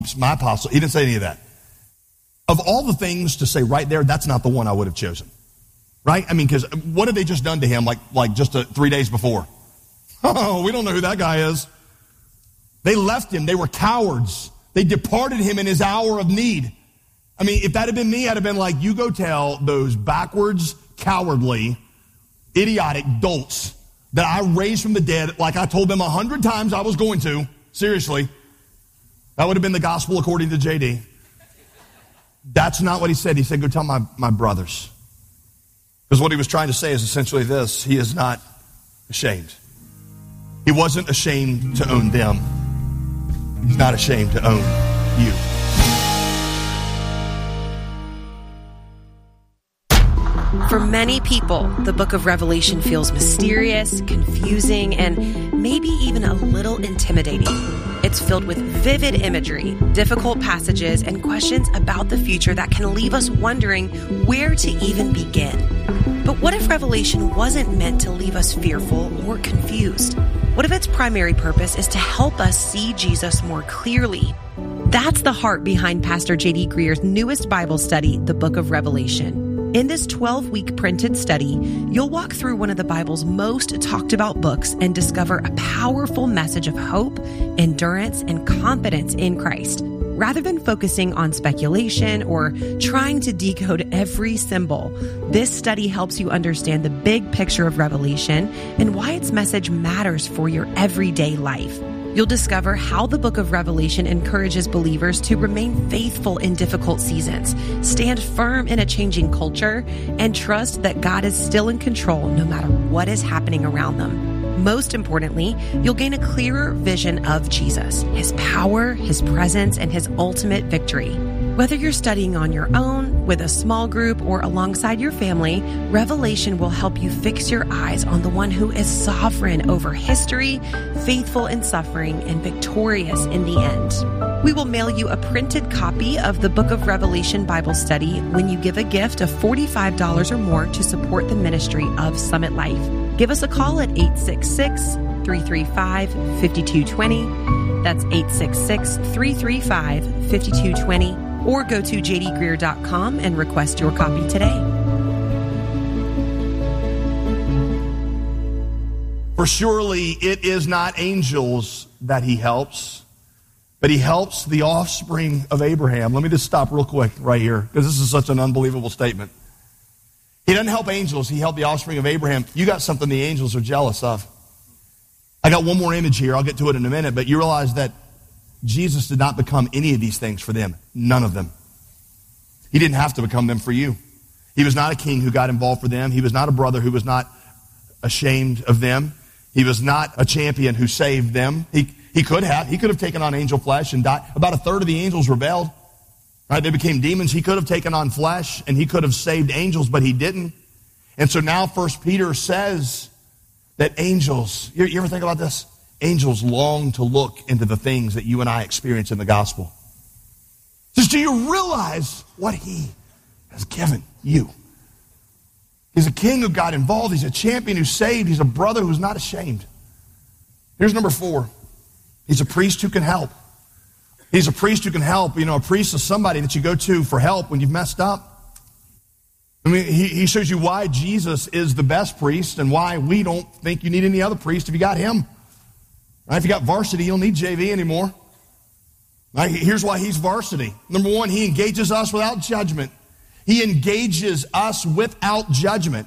my apostle. He didn't say any of that. Of all the things to say right there, that's not the one I would have chosen. Right? I mean, because what had they just done to him like just 3 days before? Oh, we don't know who that guy is. They left him. They were cowards. They departed him in his hour of need. I mean, if that had been me, I'd have been like, you go tell those backwards, cowardly, idiotic dolts that I raised from the dead like I told them 100 times I was going to. Seriously. That would have been the gospel according to JD. That's not what he said. He said, go tell my brothers. Because what he was trying to say is essentially this. He is not ashamed. He wasn't ashamed to own them. He's not ashamed to own you. For many people, the book of Revelation feels mysterious, confusing, and maybe even a little intimidating. It's filled with vivid imagery, difficult passages, and questions about the future that can leave us wondering where to even begin. But what if Revelation wasn't meant to leave us fearful or confused? What if its primary purpose is to help us see Jesus more clearly? That's the heart behind Pastor J.D. Greer's newest Bible study, the Book of Revelation. In this 12-week printed study, you'll walk through one of the Bible's most talked about books and discover a powerful message of hope, endurance, and confidence in Christ. Rather than focusing on speculation or trying to decode every symbol, this study helps you understand the big picture of Revelation and why its message matters for your everyday life. You'll discover how the book of Revelation encourages believers to remain faithful in difficult seasons, stand firm in a changing culture, and trust that God is still in control no matter what is happening around them. Most importantly, you'll gain a clearer vision of Jesus, his power, his presence, and his ultimate victory. Whether you're studying on your own, with a small group, or alongside your family, Revelation will help you fix your eyes on the one who is sovereign over history, faithful in suffering, and victorious in the end. We will mail you a printed copy of the Book of Revelation Bible Study when you give a gift of $45 or more to support the ministry of Summit Life. Give us a call at 866-335-5220. That's 866-335-5220. Or go to jdgreer.com and request your copy today. For surely it is not angels that he helps, but he helps the offspring of Abraham. Let me just stop real quick right here, because this is such an unbelievable statement. He doesn't help angels, he helped the offspring of Abraham. You got something the angels are jealous of. I got one more image here, I'll get to it in a minute, but you realize that Jesus did not become any of these things for them. None of them. He didn't have to become them for you. He was not a king who got involved for them. He was not a brother who was not ashamed of them. He was not a champion who saved them. He could have taken on angel flesh and died. About a third of the angels rebelled. Right? They became demons. He could have taken on flesh and he could have saved angels, but he didn't. And so now 1 Peter says that angels, you ever think about this? Angels long to look into the things that you and I experience in the gospel. Says, do you realize what he has given you? He's a king who got involved. He's a champion who saved. He's a brother who's not ashamed. Here's number 4. He's a priest who can help. He's a priest who can help. You know, a priest is somebody that you go to for help when you've messed up. I mean, he shows you why Jesus is the best priest and why we don't think you need any other priest if you got him. Right? If you got varsity, you don't need JV anymore. Right? Here's why he's varsity. Number 1, he engages us without judgment. He engages us without judgment.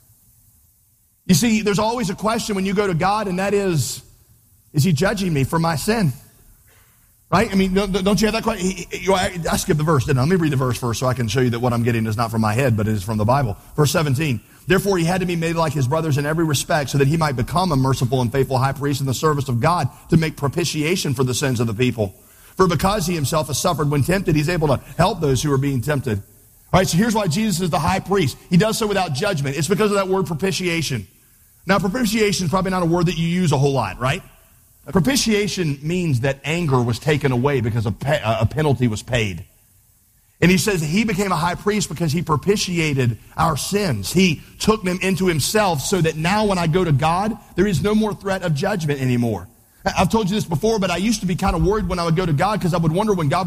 You see, there's always a question when you go to God, and that is he judging me for my sin? Right? I mean, don't you have that question? I skipped the verse, didn't I? Let me read the verse first so I can show you that what I'm getting is not from my head, but it is from the Bible. Verse 17. Therefore, he had to be made like his brothers in every respect so that he might become a merciful and faithful high priest in the service of God to make propitiation for the sins of the people. For because he himself has suffered when tempted, he's able to help those who are being tempted. All right, so here's why Jesus is the high priest. He does so without judgment. It's because of that word propitiation. Now, propitiation is probably not a word that you use a whole lot, right? Propitiation means that anger was taken away because a penalty was paid. And he says he became a high priest because he propitiated our sins. He took them into himself so that now when I go to God, there is no more threat of judgment anymore. I've told you this before, but I used to be kind of worried when I would go to God because I would wonder when God